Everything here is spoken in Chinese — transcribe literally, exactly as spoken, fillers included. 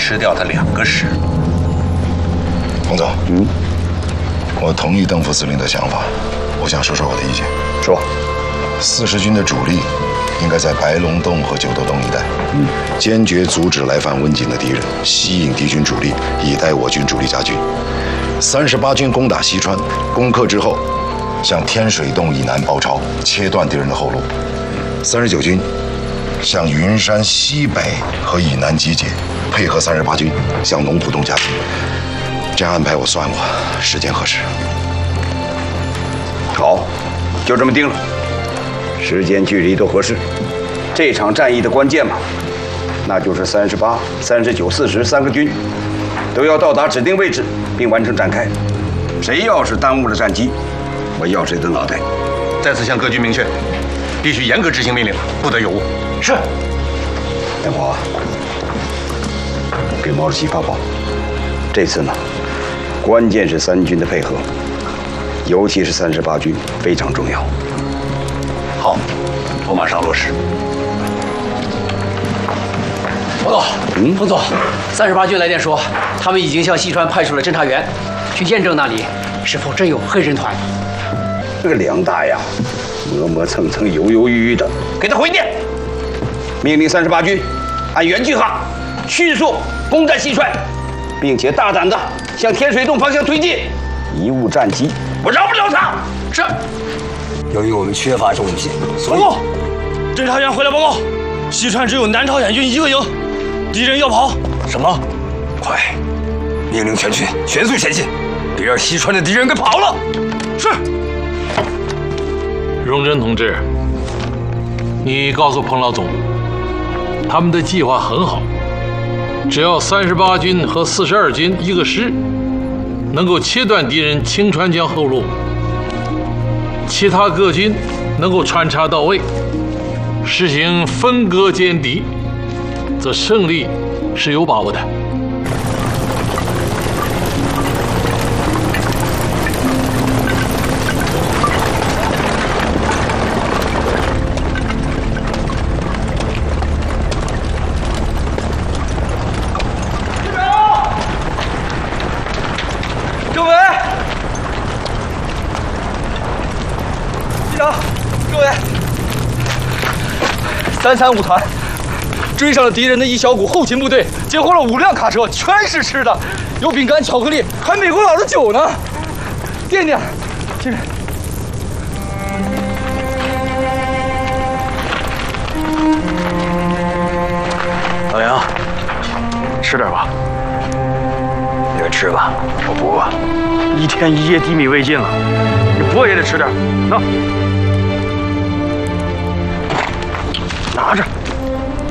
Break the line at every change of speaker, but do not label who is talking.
吃掉他两个师。
洪总，嗯，我同意邓副司令的想法，我想说说我的意见。
说，
四十军的主力应该在白龙洞和九斗洞一带，嗯，坚决阻止来犯温井的敌人，吸引敌军主力，以待我军主力加军。三十八军攻打西川，攻克之后，向天水洞以南包抄，切断敌人的后路。三十九军向云山西北和以南集结，配合三十八军向龙浦洞加军。这样安排我算过，时间合适。
好，就这么定了。时间、距离都合适。这场战役的关键嘛，那就是三十八、三十九、四十三个军都要到达指定位置，并完成展开。谁要是耽误了战机，我要谁的脑袋！
再次向各军明确，必须严格执行命令，不得有误。
是。梁华，给毛主席发报，这次呢，关键是三军的配合，尤其是三十八军非常重要。
好，我马上落实。
冯总，嗯，冯总，三十八军来电说，他们已经向西川派出了侦察员，去验证那里是否真有黑人团。
这个梁大呀，磨磨蹭蹭、犹犹豫豫的，给他回电，命令三十八军按原计划迅速攻占西川，并且大胆的向天水洞方向推进，贻误战机，我饶不了他。
是。
由于我们缺乏重武器，所以
报告，侦察员回来报告，西川只有南朝鲜军一个营，敌人要跑。
什么？快，命令全军全速前进，别让西川的敌人给跑了。
是。
荣臻同志，你告诉彭老总，他们的计划很好，只要三十八军和四十二军一个师能够切断敌人清川江后路，其他各军能够穿插到位，实行分割歼敌，则胜利是有把握的。
政委，机长，各位，三三五团追上了敌人的一小股后勤部队，截获了五辆卡车，全是吃的，有饼干、巧克力，还美国佬的酒呢。垫垫，这边。
老杨，吃点吧。你们吃吧，我不饿。
一天一夜低米未进了，你不饿也得吃点。那。